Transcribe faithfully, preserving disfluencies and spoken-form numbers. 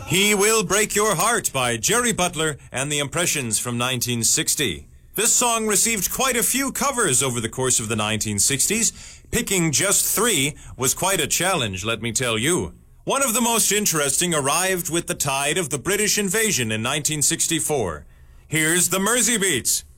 He Will Break Your Heart by Jerry Butler and the Impressions from nineteen sixty. This song received quite a few covers over the course of the nineteen sixties. Picking just three was quite a challenge, let me tell you. One of the most interesting arrived with the tide of the British invasion in nineteen sixty-four. Here's the Mersey Beats.